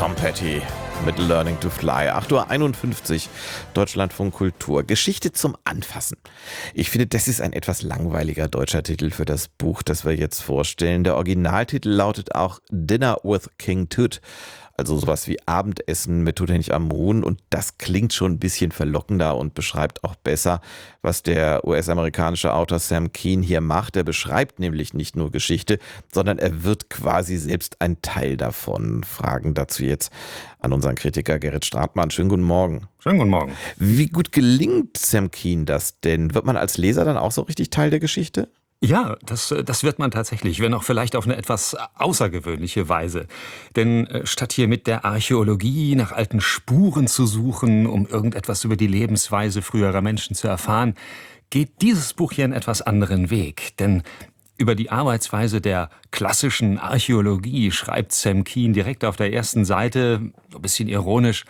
Tom Petty mit Learning to Fly. 8:51 Uhr, Deutschlandfunk Kultur. Geschichte zum Anfassen. Ich finde, das ist ein etwas langweiliger deutscher Titel für das Buch, das wir jetzt vorstellen. Der Originaltitel lautet auch Dinner with King Tut. Also sowas wie Abendessen mit Tutanchamun, und das klingt schon ein bisschen verlockender und beschreibt auch besser, was der US-amerikanische Autor Sam Keen hier macht. Er beschreibt nämlich nicht nur Geschichte, sondern er wird quasi selbst ein Teil davon. Fragen dazu jetzt an unseren Kritiker Gerrit Stratmann. Schönen guten Morgen. Schönen guten Morgen. Wie gut gelingt Sam Keen das denn? Wird man als Leser dann auch so richtig Teil der Geschichte? Ja, das wird man tatsächlich, wenn auch vielleicht auf eine etwas außergewöhnliche Weise. Denn statt hier mit der Archäologie nach alten Spuren zu suchen, um irgendetwas über die Lebensweise früherer Menschen zu erfahren, geht dieses Buch hier einen etwas anderen Weg. Denn über die Arbeitsweise der klassischen Archäologie schreibt Sam Keen direkt auf der ersten Seite, so ein bisschen ironisch: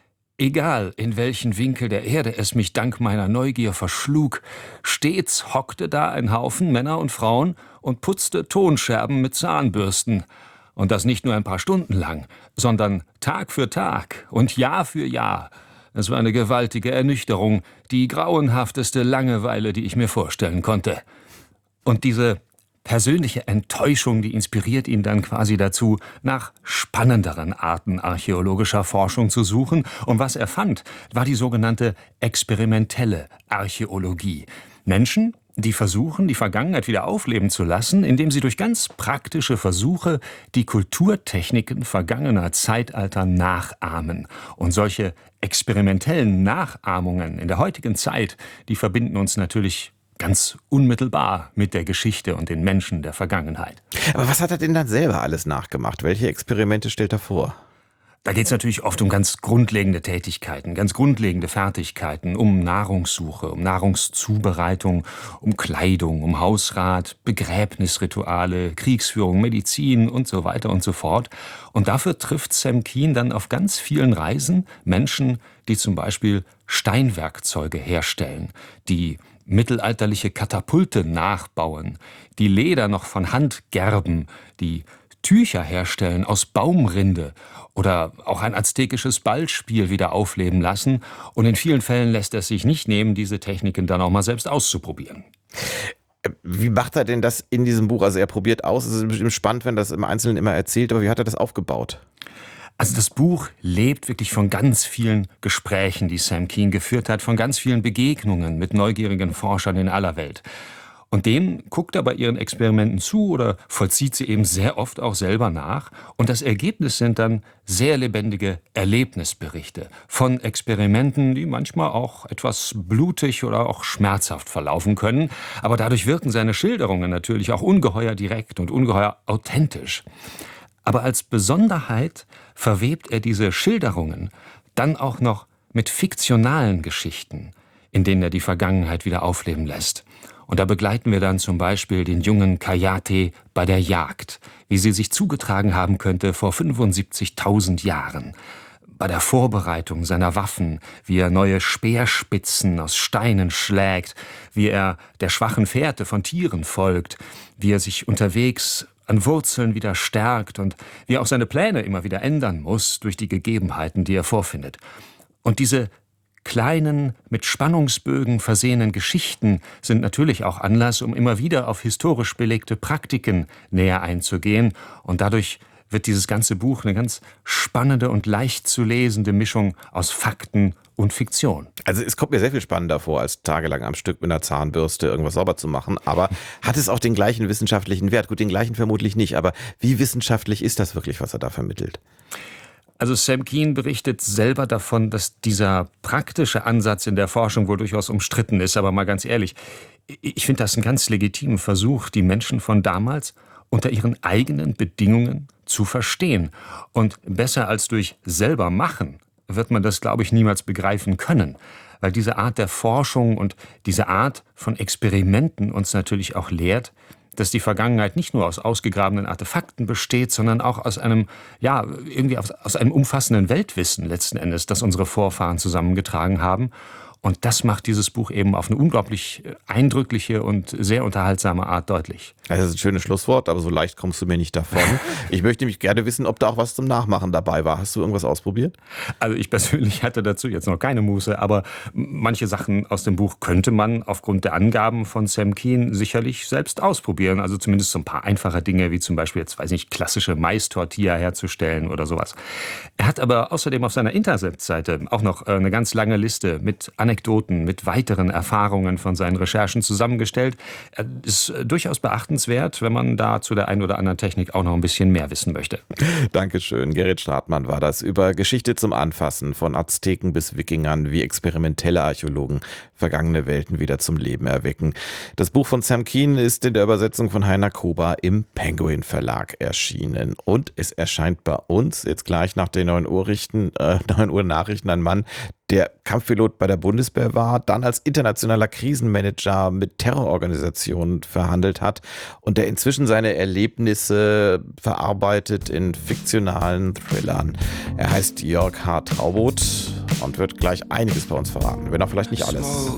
Egal, in welchen Winkel der Erde es mich dank meiner Neugier verschlug, stets hockte da ein Haufen Männer und Frauen und putzte Tonscherben mit Zahnbürsten. Und das nicht nur ein paar Stunden lang, sondern Tag für Tag und Jahr für Jahr. Es war eine gewaltige Ernüchterung, die grauenhafteste Langeweile, die ich mir vorstellen konnte. Und diese persönliche Enttäuschung, die inspiriert ihn dann quasi dazu, nach spannenderen Arten archäologischer Forschung zu suchen. Und was er fand, war die sogenannte experimentelle Archäologie. Menschen, die versuchen, die Vergangenheit wieder aufleben zu lassen, indem sie durch ganz praktische Versuche die Kulturtechniken vergangener Zeitalter nachahmen. Und solche experimentellen Nachahmungen in der heutigen Zeit, die verbinden uns natürlich ganz unmittelbar mit der Geschichte und den Menschen der Vergangenheit. Aber was hat er denn dann selber alles nachgemacht? Welche Experimente stellt er vor? Da geht es natürlich oft um ganz grundlegende Tätigkeiten, ganz grundlegende Fertigkeiten, um Nahrungssuche, um Nahrungszubereitung, um Kleidung, um Hausrat, Begräbnisrituale, Kriegsführung, Medizin und so weiter und so fort. Und dafür trifft Sam Keen dann auf ganz vielen Reisen Menschen, die zum Beispiel Steinwerkzeuge herstellen, die mittelalterliche Katapulte nachbauen, die Leder noch von Hand gerben, die Tücher herstellen aus Baumrinde oder auch ein aztekisches Ballspiel wieder aufleben lassen. Und in vielen Fällen lässt es sich nicht nehmen, diese Techniken dann auch mal selbst auszuprobieren. Wie macht er denn das in diesem Buch? Also er probiert aus, es ist bestimmt spannend, wenn das im Einzelnen immer erzählt, aber wie hat er das aufgebaut? Also das Buch lebt wirklich von ganz vielen Gesprächen, die Sam Keen geführt hat, von ganz vielen Begegnungen mit neugierigen Forschern in aller Welt. Und denen guckt er bei ihren Experimenten zu oder vollzieht sie eben sehr oft auch selber nach. Und das Ergebnis sind dann sehr lebendige Erlebnisberichte von Experimenten, die manchmal auch etwas blutig oder auch schmerzhaft verlaufen können. Aber dadurch wirken seine Schilderungen natürlich auch ungeheuer direkt und ungeheuer authentisch. Aber als Besonderheit verwebt er diese Schilderungen dann auch noch mit fiktionalen Geschichten, in denen er die Vergangenheit wieder aufleben lässt. Und da begleiten wir dann zum Beispiel den jungen Kayate bei der Jagd, wie sie sich zugetragen haben könnte vor 75.000 Jahren. Bei der Vorbereitung seiner Waffen, wie er neue Speerspitzen aus Steinen schlägt, wie er der schwachen Fährte von Tieren folgt, wie er sich unterwegs an Wurzeln wieder stärkt und wie er auch seine Pläne immer wieder ändern muss durch die Gegebenheiten, die er vorfindet. Und diese kleinen, mit Spannungsbögen versehenen Geschichten sind natürlich auch Anlass, um immer wieder auf historisch belegte Praktiken näher einzugehen. Und dadurch wird dieses ganze Buch eine ganz spannende und leicht zu lesende Mischung aus Fakten und Fiktion. Also es kommt mir sehr viel spannender vor, als tagelang am Stück mit einer Zahnbürste irgendwas sauber zu machen. Aber hat es auch den gleichen wissenschaftlichen Wert? Gut, den gleichen vermutlich nicht. Aber wie wissenschaftlich ist das wirklich, was er da vermittelt? Also Sam Keen berichtet selber davon, dass dieser praktische Ansatz in der Forschung wohl durchaus umstritten ist. Aber mal ganz ehrlich, ich finde das einen ganz legitimen Versuch, die Menschen von damals unter ihren eigenen Bedingungen zu verstehen. Und besser als durch selber machen wird man das, glaube ich, niemals begreifen können. Weil diese Art der Forschung und diese Art von Experimenten uns natürlich auch lehrt, dass die Vergangenheit nicht nur aus ausgegrabenen Artefakten besteht, sondern auch aus einem, ja, irgendwie aus einem umfassenden Weltwissen letzten Endes, das unsere Vorfahren zusammengetragen haben. Und das macht dieses Buch eben auf eine unglaublich eindrückliche und sehr unterhaltsame Art deutlich. Das ist ein schönes Schlusswort, aber so leicht kommst du mir nicht davon. Ich möchte nämlich gerne wissen, ob da auch was zum Nachmachen dabei war. Hast du irgendwas ausprobiert? Also ich persönlich hatte dazu jetzt noch keine Muße, aber manche Sachen aus dem Buch könnte man aufgrund der Angaben von Sam Keen sicherlich selbst ausprobieren. Also zumindest so ein paar einfache Dinge, wie zum Beispiel jetzt, weiß nicht, klassische Mais-Tortilla herzustellen oder sowas. Er hat aber außerdem auf seiner Internetseite auch noch eine ganz lange Liste mit Anekdoten, mit weiteren Erfahrungen von seinen Recherchen zusammengestellt. Ist durchaus beachtenswert, wenn man da zu der einen oder anderen Technik auch noch ein bisschen mehr wissen möchte. Dankeschön. Gerrit Stratmann war das über Geschichte zum Anfassen, von Azteken bis Wikingern, wie experimentelle Archäologen vergangene Welten wieder zum Leben erwecken. Das Buch von Sam Keen ist in der Übersetzung von Heiner Kober im Penguin Verlag erschienen. Und es erscheint bei uns jetzt gleich nach den 9 Uhr Nachrichten ein Mann, der Kampfpilot bei der Bundeswehr war, dann als internationaler Krisenmanager mit Terrororganisationen verhandelt hat und der inzwischen seine Erlebnisse verarbeitet in fiktionalen Thrillern. Er heißt Jörg H. Traubot und wird gleich einiges bei uns verraten, wenn auch vielleicht nicht alles.